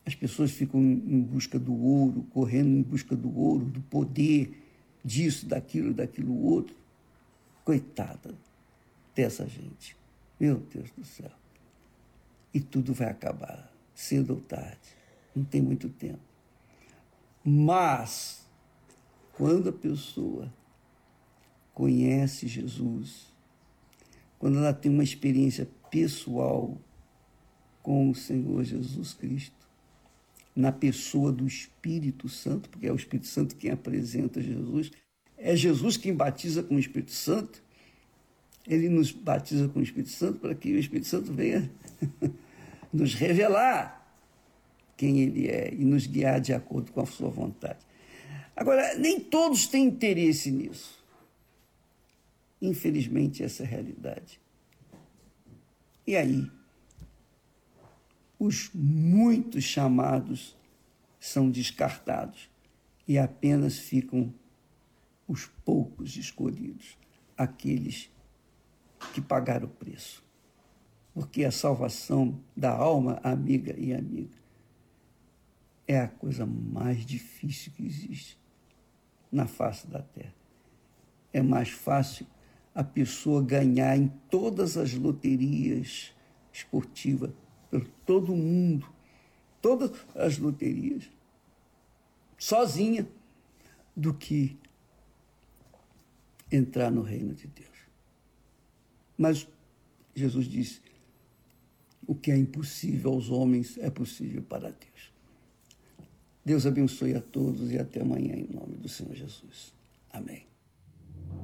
As pessoas ficam em busca do ouro, correndo em busca do ouro, do poder, disso, daquilo outro. Coitada dessa gente. Meu Deus do céu. E tudo vai acabar, cedo ou tarde. Não tem muito tempo. Mas, quando a pessoa conhece Jesus, quando ela tem uma experiência pessoal com o Senhor Jesus Cristo, na pessoa do Espírito Santo, porque é o Espírito Santo quem apresenta Jesus, é Jesus quem batiza com o Espírito Santo, ele nos batiza com o Espírito Santo para que o Espírito Santo venha nos revelar quem ele é e nos guiar de acordo com a sua vontade. Agora, nem todos têm interesse nisso. Infelizmente, essa é a realidade. E aí, os muitos chamados são descartados e apenas ficam os poucos escolhidos, aqueles que pagaram o preço. Porque a salvação da alma, amiga e amiga, é a coisa mais difícil que existe na face da terra. É mais fácil a pessoa ganhar em todas as loterias esportivas, por todo o mundo, todas as loterias, sozinha, do que entrar no reino de Deus. Mas Jesus disse, o que é impossível aos homens é possível para Deus. Deus abençoe a todos e até amanhã, em nome do Senhor Jesus. Amém.